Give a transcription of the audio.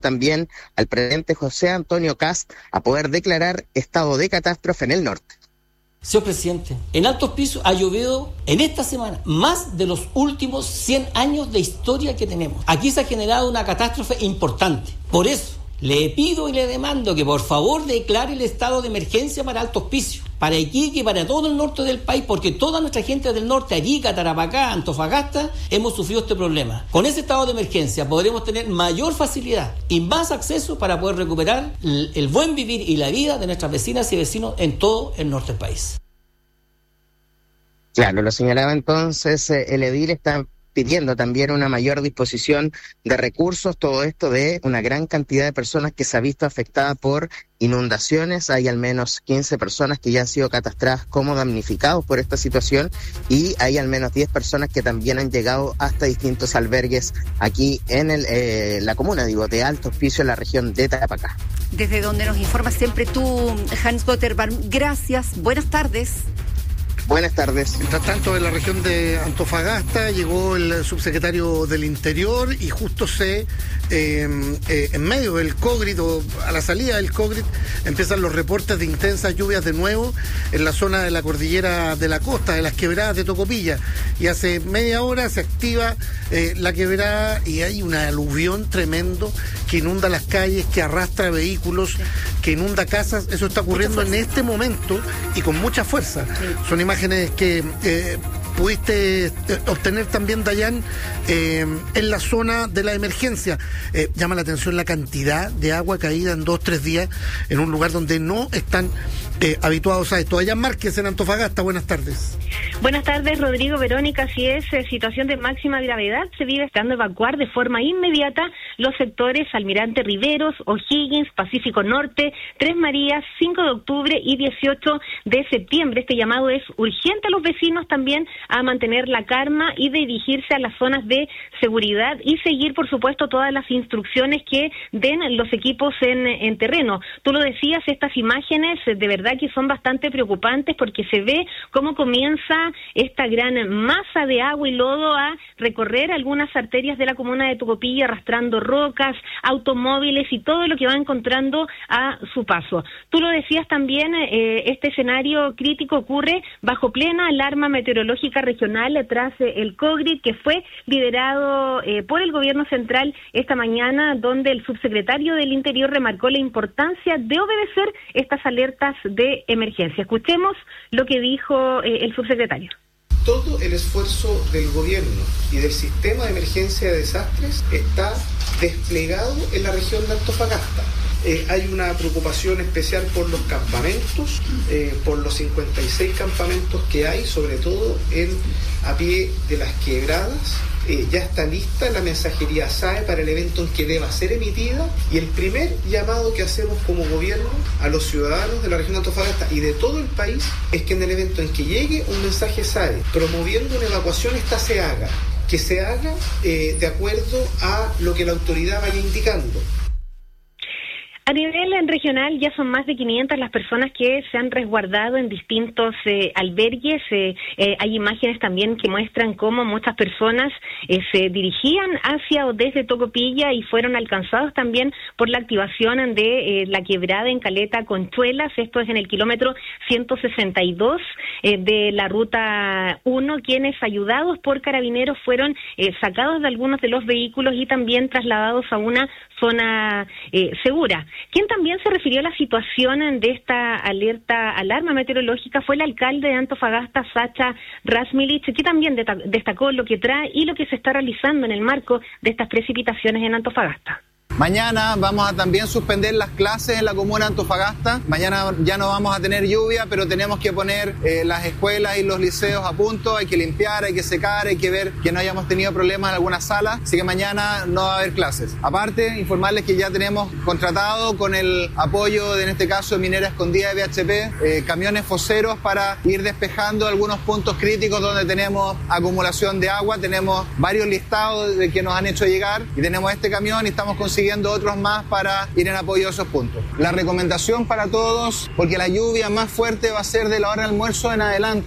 también al presidente José Antonio Kast a poder declarar estado de catástrofe en el norte. Señor presidente, en Alto Hospicio ha llovido en esta semana más de los últimos 100 años de historia que tenemos. Aquí se ha generado una catástrofe importante. Por eso le pido y le demando que por favor declare el estado de emergencia para Alto Hospicio, para Iquique y para todo el norte del país, porque toda nuestra gente del norte, Arica, Tarapacá, Antofagasta, hemos sufrido este problema. Con ese estado de emergencia podremos tener mayor facilidad y más acceso para poder recuperar el buen vivir y la vida de nuestras vecinas y vecinos en todo el norte del país. Claro, lo señalaba entonces el edil está pidiendo también una mayor disposición de recursos, todo esto de una gran cantidad de personas que se ha visto afectada por inundaciones. Hay al menos 15 personas que ya han sido catastradas como damnificados por esta situación y hay al menos 10 personas que también han llegado hasta distintos albergues aquí en la comuna, de Alto Hospicio, en la región de Tarapacá. Desde donde nos informas siempre tú, Hans Gotterbaum. Gracias, buenas tardes. Buenas tardes. Mientras tanto, en la región de Antofagasta llegó el subsecretario del Interior y justo en medio del Cogrit o a la salida del Cogrit empiezan los reportes de intensas lluvias de nuevo en la zona de la cordillera de la costa, de las quebradas de Tocopilla. Y hace media hora se activa la quebrada y hay un aluvión tremendo que inunda las calles, que arrastra vehículos, que inunda casas. Eso está ocurriendo en este momento y con mucha fuerza. Sí. Son imágenes que pudiste obtener también, Dayan, en la zona de la emergencia. Llama la atención la cantidad de agua caída en 2-3 días en un lugar donde no están habituados a esto. Dayan Márquez, en Antofagasta, buenas tardes. Buenas tardes, Rodrigo, Verónica. Así es, situación de máxima gravedad. Se vive estando evacuar de forma inmediata los sectores Almirante Riveros, O'Higgins, Pacífico Norte, Tres Marías, 5 de octubre y 18 de septiembre. Este llamado es urgente a los vecinos también a mantener la calma y dirigirse a las zonas de seguridad y seguir, por supuesto, todas las instrucciones que den los equipos en terreno. Tú lo decías, estas imágenes de verdad que son bastante preocupantes porque se ve cómo comienza esta gran masa de agua y lodo a recorrer algunas arterias de la comuna de Tocopilla, arrastrando rocas, automóviles y todo lo que va encontrando a su paso. Tú lo decías también, este escenario crítico ocurre bajo plena alarma meteorológica regional tras el Cogrit, que fue liderado por el gobierno central esta mañana, donde el subsecretario del Interior remarcó la importancia de obedecer estas alertas de emergencia. Escuchemos lo que dijo el subsecretario. Todo el esfuerzo del gobierno y del sistema de emergencia de desastres está desplegado en la región de Antofagasta. Hay una preocupación especial por los campamentos, por los 56 campamentos que hay, sobre todo a pie de las quebradas. Ya está lista la mensajería SAE para el evento en que deba ser emitida, y el primer llamado que hacemos como gobierno a los ciudadanos de la región de Antofagasta y de todo el país es que en el evento en que llegue un mensaje SAE promoviendo una evacuación, que se haga de acuerdo a lo que la autoridad vaya indicando. A nivel regional ya son más de 500 las personas que se han resguardado en distintos albergues. Hay imágenes también que muestran cómo muchas personas se dirigían hacia o desde Tocopilla y fueron alcanzados también por la activación de la quebrada en Caleta Conchuelas. Esto es en el kilómetro 162 de la ruta 1, quienes ayudados por carabineros fueron sacados de algunos de los vehículos y también trasladados a una zona segura. Quien también se refirió a la situación de esta alarma meteorológica fue el alcalde de Antofagasta, Sacha Razmilich, que también destacó lo que trae y lo que se está realizando en el marco de estas precipitaciones en Antofagasta. Mañana vamos a también suspender las clases en la comuna de Antofagasta. Mañana ya no vamos a tener lluvia, pero tenemos que poner las escuelas y los liceos a punto. Hay que limpiar, hay que secar, hay que ver que no hayamos tenido problemas en algunas salas. Así que mañana no va a haber clases. Aparte, informarles que ya tenemos contratado con el apoyo, en este caso, de Minera Escondida de BHP, camiones foceros para ir despejando algunos puntos críticos donde tenemos acumulación de agua. Tenemos varios listados de que nos han hecho llegar y tenemos este camión y estamos consiguiendo otros más para ir en apoyo a esos puntos. La recomendación para todos, porque la lluvia más fuerte va a ser de la hora de almuerzo en adelante.